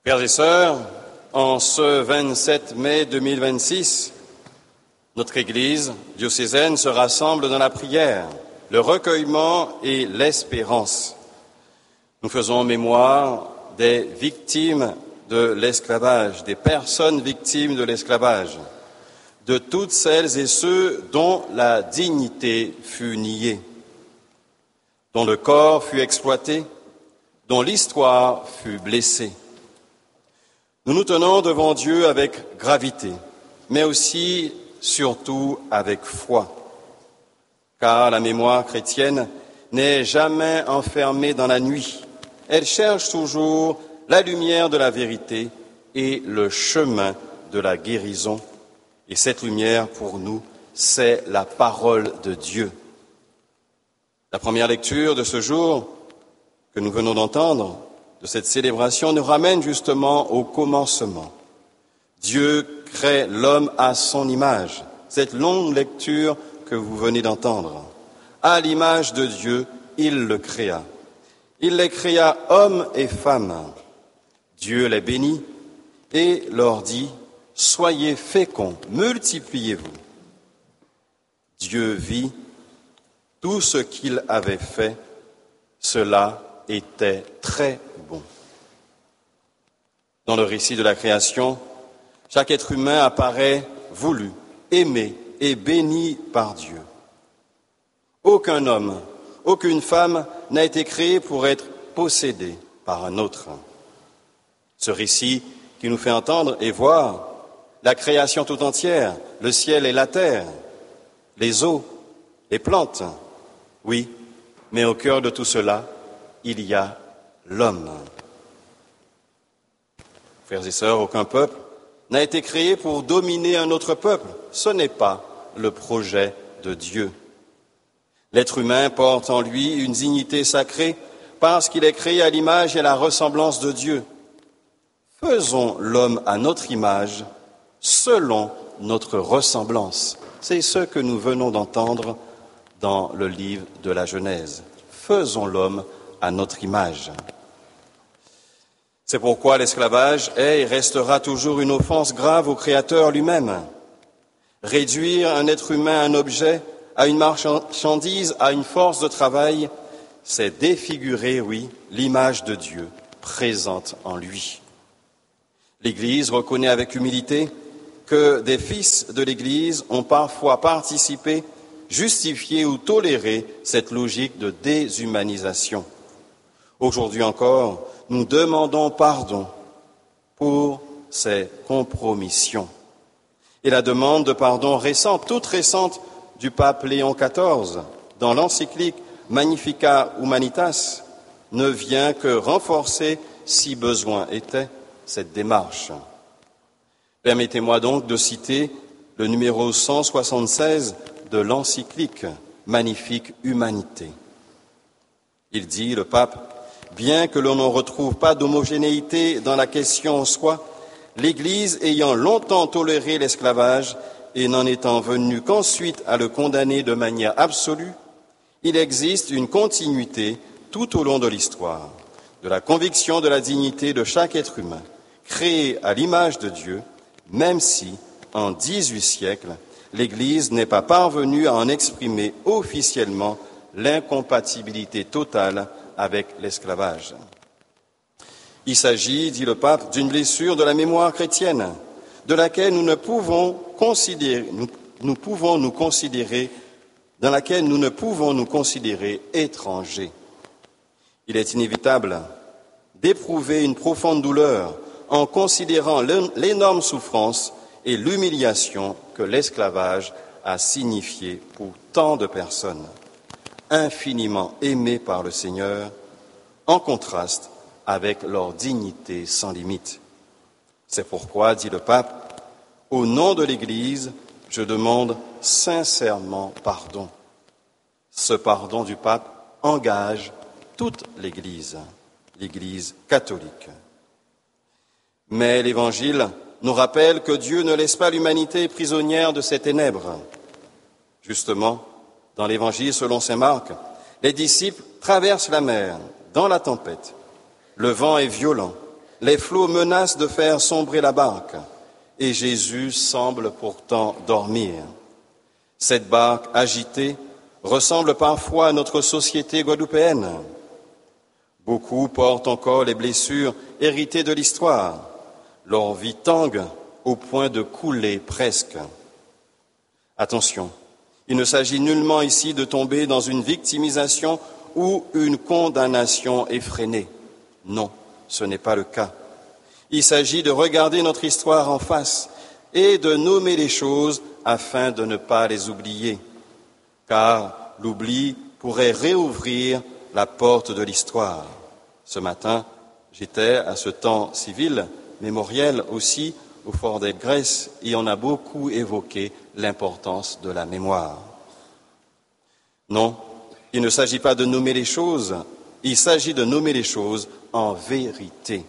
Frères et sœurs, en ce 27 mai 2026, notre Église diocésaine se rassemble dans la prière, le recueillement et l'espérance. Nous faisons mémoire des victimes de l'esclavage, des personnes victimes de l'esclavage, de toutes celles et ceux dont la dignité fut niée, dont le corps fut exploité, dont l'histoire fut blessée. Nous nous tenons devant Dieu avec gravité, mais aussi, surtout, avec foi. Car la mémoire chrétienne n'est jamais enfermée dans la nuit. Elle cherche toujours la lumière de la vérité et le chemin de la guérison. Et cette lumière, pour nous, c'est la parole de Dieu. La première lecture de ce jour que nous venons d'entendre, de cette célébration, nous ramène justement au commencement. Dieu crée l'homme à son image. Cette longue lecture que vous venez d'entendre. À l'image de Dieu, il le créa. Il les créa hommes et femmes. Dieu les bénit et leur dit, « Soyez féconds, multipliez-vous. » Dieu vit tout ce qu'il avait fait, cela était très bon. Dans le récit de la création, chaque être humain apparaît voulu, aimé et béni par Dieu. Aucun homme, aucune femme n'a été créé pour être possédé par un autre. Ce récit qui nous fait entendre et voir la création tout entière, le ciel et la terre, les eaux, les plantes, oui, mais au cœur de tout cela, il y a l'homme. Frères et sœurs, aucun peuple n'a été créé pour dominer un autre peuple. Ce n'est pas le projet de Dieu. L'être humain porte en lui une dignité sacrée parce qu'il est créé à l'image et à la ressemblance de Dieu. Faisons l'homme à notre image, selon notre ressemblance. C'est ce que nous venons d'entendre dans le livre de la Genèse. Faisons l'homme à notre image. C'est pourquoi l'esclavage est et restera toujours une offense grave au Créateur lui-même. Réduire un être humain à un objet, à une marchandise, à une force de travail, c'est défigurer, oui, l'image de Dieu présente en lui. L'Église reconnaît avec humilité que des fils de l'Église ont parfois participé, justifié ou toléré cette logique de déshumanisation. Aujourd'hui encore, nous demandons pardon pour ces compromissions. Et la demande de pardon récente, toute récente, du pape Léon XIV, dans l'encyclique Magnificat Humanitas, ne vient que renforcer, si besoin était, cette démarche. Permettez-moi donc de citer le numéro 176 de l'encyclique Magnifique Humanité. Il dit, le pape, « Bien que l'on ne retrouve pas d'homogénéité dans la question en soi, l'Église ayant longtemps toléré l'esclavage et n'en étant venue qu'ensuite à le condamner de manière absolue, il existe une continuité tout au long de l'histoire, de la conviction de la dignité de chaque être humain, créé à l'image de Dieu, même si, en 18 siècles, l'Église n'est pas parvenue à en exprimer officiellement l'incompatibilité totale avec l'esclavage. Il s'agit, dit le pape, d'une blessure de la mémoire chrétienne, de laquelle nous ne pouvons nous considérer étrangers. Il est inévitable d'éprouver une profonde douleur en considérant l'énorme souffrance et l'humiliation que l'esclavage a signifié pour tant de personnes, infiniment aimées par le Seigneur, en contraste avec leur dignité sans limite. C'est pourquoi, dit le pape, au nom de l'Église, je demande sincèrement pardon. Ce pardon du pape engage toute l'Église, l'Église catholique. Mais l'Évangile nous rappelle que Dieu ne laisse pas l'humanité prisonnière de ses ténèbres. Justement, dans l'Évangile selon saint Marc, les disciples traversent la mer dans la tempête. Le vent est violent, Les flots menacent de faire sombrer la barque et Jésus semble pourtant dormir. Cette barque agitée ressemble parfois à notre société guadeloupéenne. Beaucoup portent encore les blessures héritées de l'histoire. Leur vie tangue au point de couler presque. Attention, il ne s'agit nullement ici de tomber dans une victimisation ou une condamnation effrénée. Non, ce n'est pas le cas. Il s'agit de regarder notre histoire en face et de nommer les choses afin de ne pas les oublier. Car l'oubli pourrait réouvrir la porte de l'histoire. Ce matin, j'étais à ce temps civil, mémoriel aussi, au Fort des Grèces, et on a beaucoup évoqué l'importance de la mémoire. Non, il ne s'agit pas de nommer les choses, il s'agit de nommer les choses en vérité.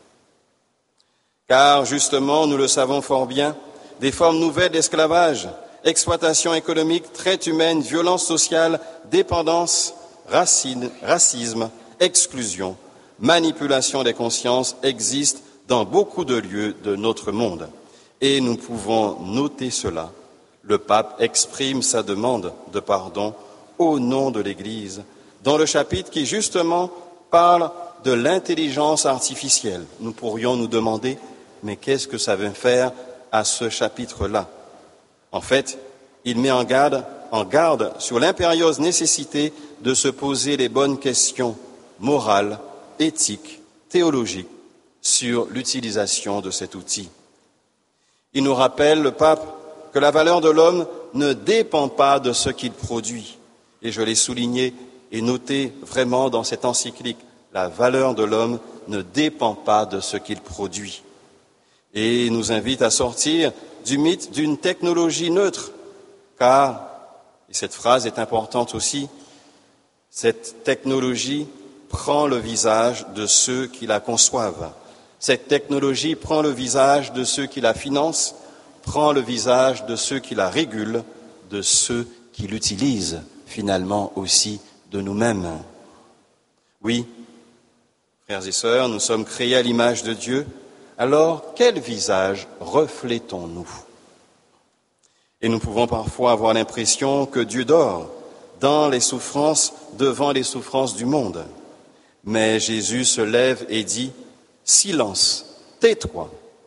Car justement, nous le savons fort bien, des formes nouvelles d'esclavage, exploitation économique, traite humaine, violence sociale, dépendance, racisme, exclusion, manipulation des consciences existent dans beaucoup de lieux de notre monde. Et nous pouvons noter cela. Le pape exprime sa demande de pardon au nom de l'Église dans le chapitre qui justement parle de l'intelligence artificielle. Nous pourrions nous demander, mais qu'est-ce que ça veut faire à ce chapitre-là? En fait, il met en garde sur l'impérieuse nécessité de se poser les bonnes questions morales, éthiques, théologiques sur l'utilisation de cet outil. Il nous rappelle, le pape, que la valeur de l'homme ne dépend pas de ce qu'il produit. Et je l'ai souligné et noté vraiment dans cette encyclique, la valeur de l'homme ne dépend pas de ce qu'il produit. Et il nous invite à sortir du mythe d'une technologie neutre, car, et cette phrase est importante aussi, cette technologie prend le visage de ceux qui la conçoivent. Cette technologie prend le visage de ceux qui la financent, prend le visage de ceux qui la régulent, de ceux qui l'utilisent, finalement aussi de nous-mêmes. Oui, frères et sœurs, nous sommes créés à l'image de Dieu. Alors, quel visage reflétons-nous? Et nous pouvons parfois avoir l'impression que Dieu dort dans les souffrances, devant les souffrances du monde. Mais Jésus se lève et dit « Silence, tais-toi ».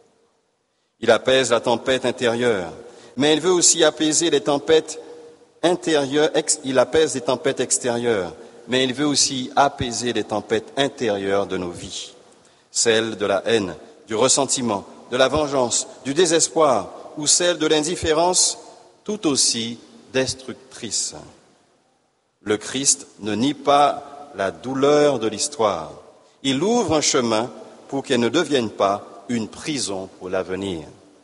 Il apaise la tempête intérieure, mais il veut aussi apaiser les tempêtes intérieures. Il apaise les tempêtes extérieures, mais il veut aussi apaiser les tempêtes intérieures de nos vies, celles de la haine, du ressentiment, de la vengeance, du désespoir ou celles de l'indifférence, tout aussi destructrices. Le Christ ne nie pas la douleur de l'histoire. Il ouvre un chemin pour qu'elle ne devienne pas une prison pour l'avenir.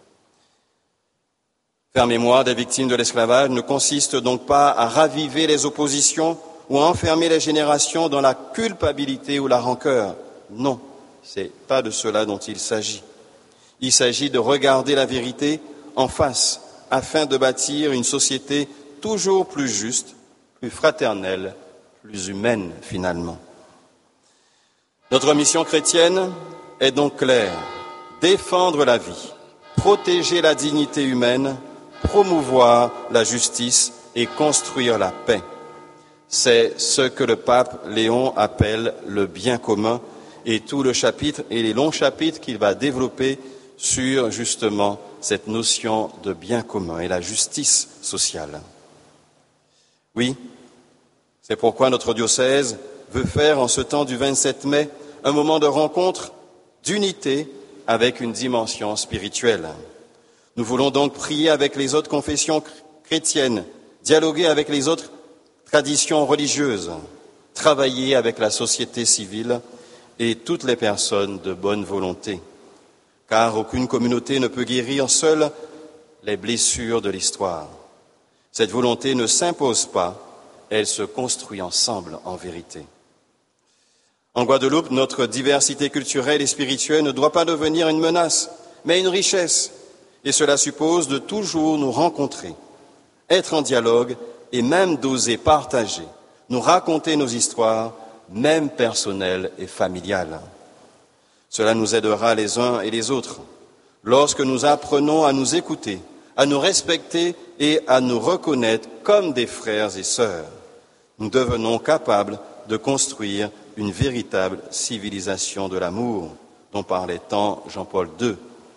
Faire mémoire des victimes de l'esclavage ne consiste donc pas à raviver les oppositions ou à enfermer les générations dans la culpabilité ou la rancœur. Non, c'est pas de cela dont il s'agit. Il s'agit de regarder la vérité en face afin de bâtir une société toujours plus juste, plus fraternelle, plus humaine finalement. Notre mission chrétienne est donc claire: défendre la vie, protéger la dignité humaine, promouvoir la justice et construire la paix. C'est ce que le pape Léon appelle le bien commun, et tout le chapitre et les longs chapitres qu'il va développer sur justement cette notion de bien commun et la justice sociale. Oui, c'est pourquoi notre diocèse veut faire en ce temps du 27 mai un moment de rencontre, d'unité avec une dimension spirituelle. Nous voulons donc prier avec les autres confessions chrétiennes, dialoguer avec les autres traditions religieuses, travailler avec la société civile et toutes les personnes de bonne volonté, car aucune communauté ne peut guérir seule les blessures de l'histoire. Cette volonté ne s'impose pas, elle se construit ensemble en vérité. En Guadeloupe, notre diversité culturelle et spirituelle ne doit pas devenir une menace, mais une richesse, et cela suppose de toujours nous rencontrer, être en dialogue et même d'oser partager, nous raconter nos histoires, même personnelles et familiales. Cela nous aidera les uns et les autres lorsque nous apprenons à nous écouter, à nous respecter et à nous reconnaître comme des frères et sœurs. Nous devenons capables de construire une véritable civilisation de l'amour, dont parlait tant Jean-Paul II.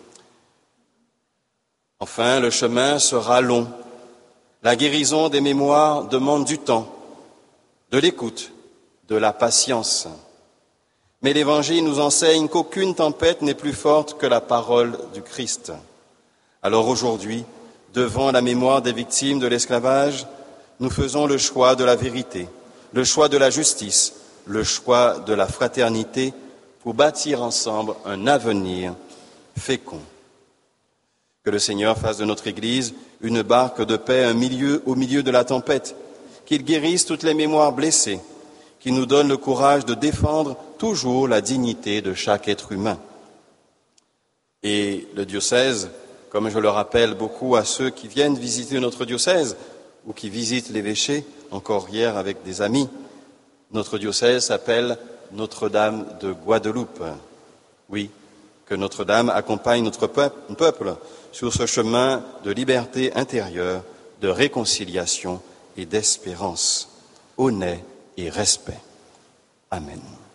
Enfin, le chemin sera long. La guérison des mémoires demande du temps, de l'écoute, de la patience. Mais l'Évangile nous enseigne qu'aucune tempête n'est plus forte que la parole du Christ. Alors aujourd'hui, devant la mémoire des victimes de l'esclavage, nous faisons le choix de la vérité, le choix de la justice, le choix de la fraternité pour bâtir ensemble un avenir fécond. Que le Seigneur fasse de notre Église une barque de paix au milieu de la tempête, qu'il guérisse toutes les mémoires blessées, qu'il nous donne le courage de défendre toujours la dignité de chaque être humain. Et le diocèse, comme je le rappelle beaucoup à ceux qui viennent visiter notre diocèse ou qui visitent l'évêché, encore hier avec des amis, notre diocèse s'appelle Notre-Dame de Guadeloupe. Oui, que Notre-Dame accompagne notre peuple sur ce chemin de liberté intérieure, de réconciliation et d'espérance, honnête et respect. Amen.